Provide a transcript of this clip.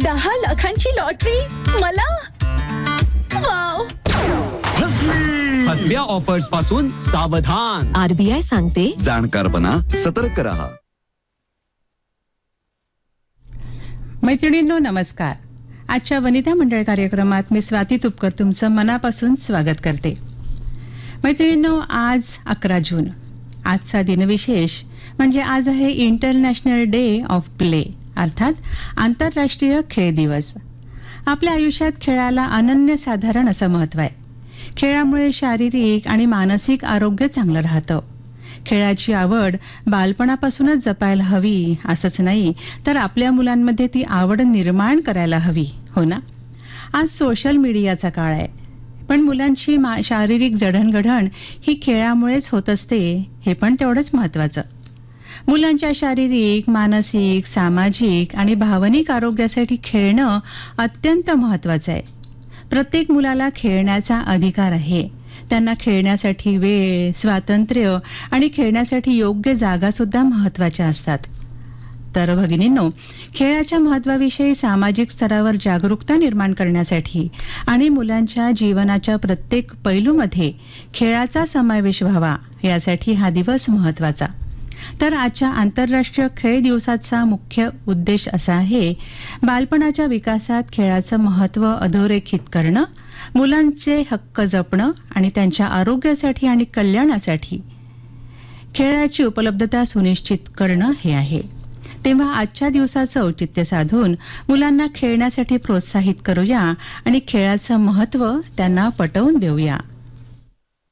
10 लाखांची लॉटरी मला? वाव! फसव्या ऑफर्स पासून सावधान. RBI सांगते, जाणकार बना, सतर्क रहा. मैत्रिणींनो नमस्कार. आजच्या वनिता मंडळ कार्यक्रमात मी स्वाती तुपकर तुमचं मनापासून स्वागत करते. मैत्रिणींनो, आज 11 जून. आजचा दिनविशेष म्हणजे आज आहे इंटरनॅशनल डे ऑफ प्ले, अर्थात आंतरराष्ट्रीय खेळ दिवस. आपल्या आयुष्यात खेळाला अनन्यसाधारण असं महत्त्व आहे. खेळामुळे शारीरिक आणि मानसिक आरोग्य चांगलं राहतं. खेळाची आवड बालपणापासूनच जपायला हवी असंच नाही, तर आपल्या मुलांमध्ये ती आवड निर्माण करायला हवी, हो ना? आज सोशल मीडियाचा काळ आहे, पण मुलांची शारीरिक जडणघडण ही खेळामुळेच होत असते, हे पण तेवढंच महत्त्वाचं. मुलांच्या शारीरिक, मानसिक, सामाजिक आणि भावनिक आरोग्यासाठी खेळणं अत्यंत महत्त्वाचं आहे. प्रत्येक मुलाला खेळण्याचा अधिकार आहे. त्यांना खेळण्यासाठी वेळ, स्वातंत्र्य आणि खेळण्यासाठी योग्य जागासुद्धा महत्त्वाच्या असतात. तर भगिनींनो, खेळाच्या महत्त्वाविषयी सामाजिक स्तरावर जागरूकता निर्माण करण्यासाठी आणि मुलांच्या जीवनाच्या प्रत्येक पैलूमध्ये खेळाचा समावेश व्हावा, यासाठी हा दिवस महत्त्वाचा. तर आजच्या आंतरराष्ट्रीय खेळ दिवसाचा मुख्य उद्देश असा आहे, बालपणाच्या विकासात खेळाचं महत्त्व अधोरेखित करणं, मुलांचे हक्क जपणं आणि त्यांच्या आरोग्यासाठी आणि कल्याणासाठी खेळाची उपलब्धता सुनिश्चित करणं हे आहे. तेव्हा आजच्या दिवसाचं औचित्य साधून मुलांना खेळण्यासाठी प्रोत्साहित करूया आणि खेळाचं महत्त्व त्यांना पटवून देऊया.